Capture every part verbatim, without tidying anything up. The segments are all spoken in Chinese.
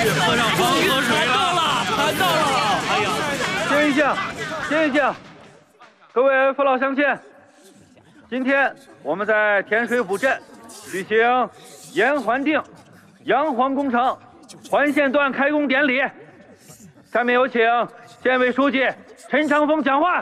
喝上黄河水了，谈到了。哎呀， 先一下，先一下，各位父老乡亲，今天我们在天水府镇举行延环定洋黄工程环线段开工典礼。下面有请县委书记陈长风讲话。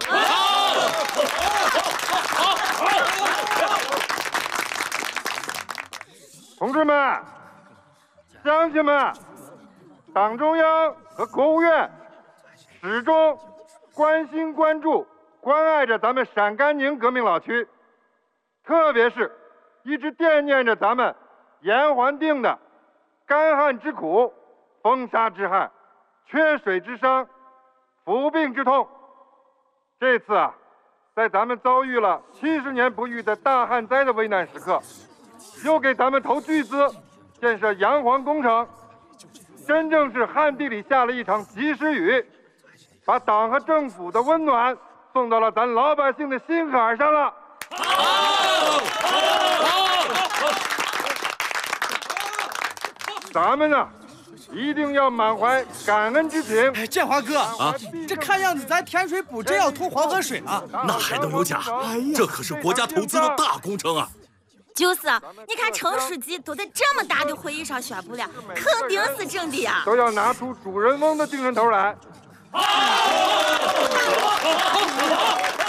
同志们、乡亲们，党中央和国务院始终关心、关注、关爱着咱们陕甘宁革命老区，特别是一直惦念着咱们延环定的干旱之苦、风沙之旱、缺水之伤、服病之痛。这次啊，在咱们遭遇了七十年不遇的大旱灾的危难时刻，又给咱们投巨资建设洋黄工程，真正是旱地里下了一场及时雨，把党和政府的温暖送到了咱老百姓的心坎上了。咱们呢，一定要满怀感恩之情。 哎，建华哥啊，这看样子咱天水补真要通黄河水了。 那还能有假？这可是国家投资的大工程啊！ 就是啊，你看陈书记都在这么大的会议上宣布了，肯定是真的呀。 都要拿出主人翁的精神头来。